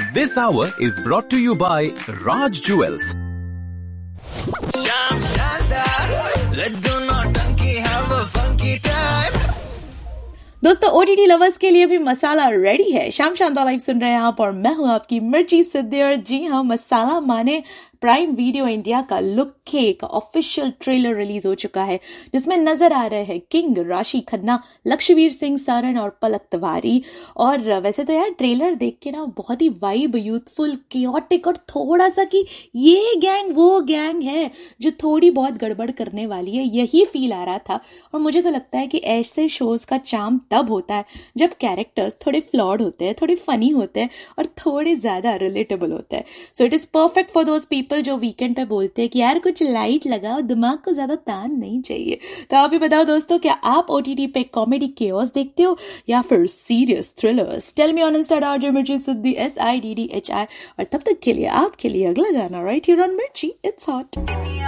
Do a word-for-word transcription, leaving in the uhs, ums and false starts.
This hour is brought to you by Raj Jewels. Sham Shanda, let's do naughty, have a funky time. दोस्तों OTT lovers के लिए भी मसाला ready है। शाम शानदार लाइव सुन रहे हैं आप और मैं हूं आपकी मिर्ची सिद्धि। और जी हां, मसाला माने प्राइम वीडियो इंडिया का लुक के का ऑफिशियल ट्रेलर रिलीज हो चुका है, जिसमें नजर आ रहे हैं किंग, राशि खन्ना, लक्ष्यवीर सिंह सारण और पलक तिवारी। और वैसे तो यार ट्रेलर देख के ना बहुत ही वाइब, यूथफुल, केओटिक और थोड़ा सा कि ये गैंग वो गैंग है जो थोड़ी बहुत गड़बड़ करने वाली है, यही फील आ रहा था। और मुझे तो लगता है कि ऐसे शोज का चार्म तब होता है जब कैरेक्टर्स थोड़े फ्लॉड होते हैं, थोड़े फनी होते हैं और थोड़े ज्यादा रिलेटेबल होते हैं। So it is perfect for those people जो वीकेंड पे बोलते हैं कि यार कुछ लाइट लगाओ, दिमाग को ज्यादा तान नहीं चाहिए। तो आप भी बताओ दोस्तों, क्या आप ओटीटी पे कॉमेडी केओस देखते हो या फिर serious thrillers? Tell me on Insta dot मिर्ची सिद्धि, S I D D H I. और तब तक के लिए आपके लिए अगला गाना राइट हियर ऑन मिर्ची, इट्स हॉट।